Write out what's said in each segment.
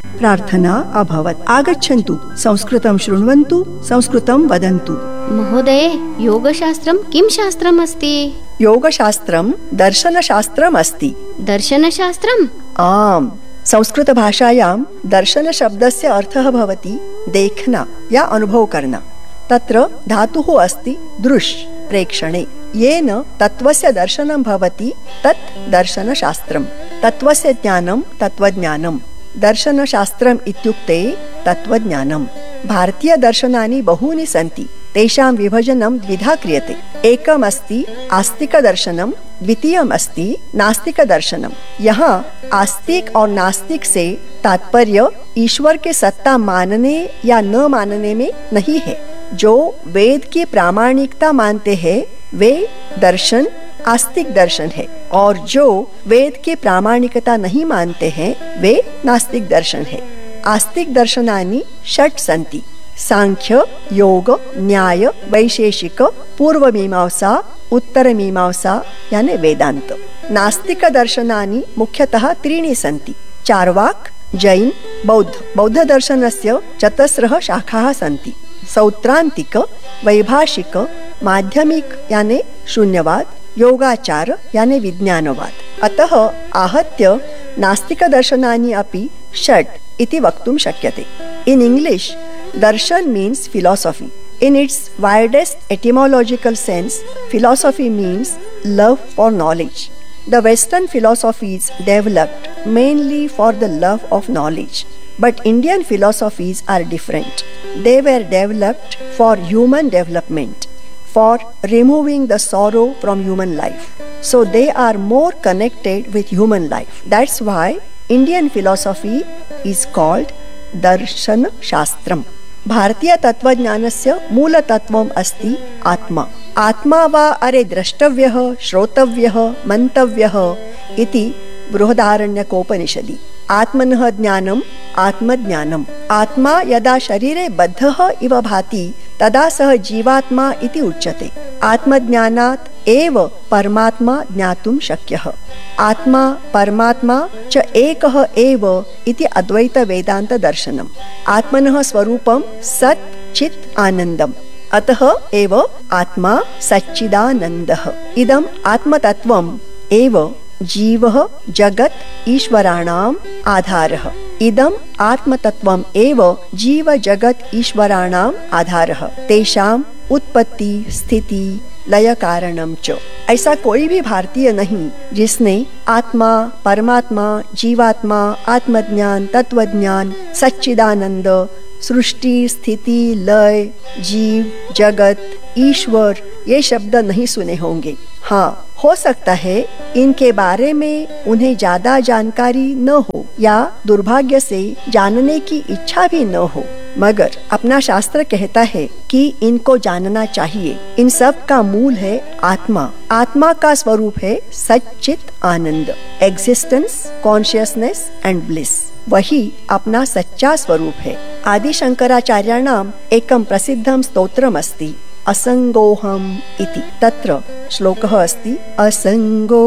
प्रार्थना अभवत्। आगच्छन्तु, संस्कृतं शृण्वन्तु, संस्कृतं वदन्तु। महोदये, योगशास्त्रं किं शास्त्रम् अस्ति? योगशास्त्रं दर्शनशास्त्रम् अस्ति। दर्शनशास्त्रम्? आम्, संस्कृत भाषायां दर्शन शब्दस्य अर्थः भवति देखना या अनुभव करना। तत्र धातुः अस्ति दृश्, प्रेक्षणे। येन तत्त्वस्य दर्शनं भवति तत् दर्शनशास्त्रम्। तत्त्वस्य ज्ञानं तत्त्वज्ञानम्। दर्शनशास्त्रम् इत्युक्ते तत्त्वज्ञानम्। भारतीय दर्शनानि बहूनि सन्ति। तेषां विभजनं द्विधा क्रियते। एकम् अस्ति आस्तिक दर्शनम्, द्वितीयम् अस्ति नास्तिक दर्शनम्। यहाँ आस्तिक और नास्तिक से तात्पर्य ईश्वर के सत्ता मानने या न मानने में नहीं है। जो वेद की प्रामाणिकता मानते हैं वे दर्शन आस्तिक दर्शन है, और जो वेद की प्रामाणिकता नहीं मानते हैं वे नास्तिक दर्शन है। आस्तिक दर्शनानि षट् सन्ति: सांख्य, योग, न्याय, वैशेषिक, पूर्वमीमांसा, उत्तरमीमांसा यानी वेदांत। नास्तिक दर्शनानि मुख्यतः त्रीणि सन्ति: चार्वाक, जैन, बौद्ध। बौद्ध दर्शनस्य चतस्रः शाखाः सन्ति: सौत्रांतिक, वैभाषिक, माध्यमिक यानी शून्यवाद, योगाचार यानी विज्ञानवाद। अतः आहत्य नास्तिक दर्शनानि अपि षट् इति वक्तुं शक्यते। In English, darshan means philosophy. In its widest etymological sense, philosophy means love for knowledge. The Western philosophies developed mainly for the love of knowledge, but Indian philosophies are different. They were developed for human development, for removing the sorrow from human life. So they are more connected with human life. That's why Indian philosophy is called दर्शन शास्त्रम्। भारतीय तत्त्वज्ञानस्य मूलतत्त्वम् अस्ति आत्मा। आत्मा वा अरे द्रष्टव्यः, श्रोतव्यः, मन्तव्यः इति बृहदारण्यकोपनिषदि। आत्मनः ज्ञानम् आत्मज्ञानम्। आत्मा यदा शरीरे बद्धः इव भाति तदा सः जीवात्मा इति उच्यते। आत्मज्ञानात् एव परमात्मा ज्ञातुं शक्यः। आत्मा परमात्मा च एकः एव इति अद्वैत वेदांत दर्शनम्। आत्मनः स्वरूपं सत् चित् आनन्दम्। अतः एव आत्मा सच्चिदानन्दः। इदम् आत्मतत्त्वम् एव जीवः जगत् ईश्वराणाम् आधारः। इदम् आत्मतत्त्वम् एव जीव जगत् ईश्वराणाम् आधारः। तेषाम् उत्पत्ति स्थिति लय कारणम च। ऐसा कोई भी भारतीय नहीं जिसने आत्मा, परमात्मा, जीवात्मा, आत्मज्ञान, तत्वज्ञान, सच्चिदानंद, सृष्टि, स्थिति, लय, जीव, जगत, ईश्वर ये शब्द नहीं सुने होंगे। हाँ, हो सकता है इनके बारे में उन्हें ज्यादा जानकारी न हो या दुर्भाग्य से जानने की इच्छा भी न हो, मगर अपना शास्त्र कहता है कि इनको जानना चाहिए। इन सब का मूल है आत्मा। आत्मा का स्वरूप है सच्चित आनंद, एग्जिस्टेंस, कॉन्शियसनेस एंड ब्लिस। वही अपना सच्चा स्वरूप है। आदि शंकराचार्याणाम् एकं प्रसिद्धं स्तोत्रम् अस्ति असंगोहम् इति। तत्र श्लोकः अस्ति असंगोहम्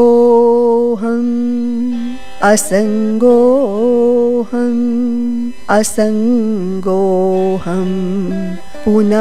असंगोहम् असंगोहम् पुनः